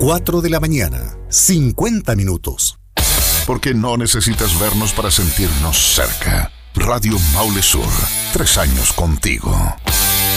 4 de la mañana, 50 minutos. Porque no necesitas vernos para sentirnos cerca. Radio Maule Sur, 3 años contigo.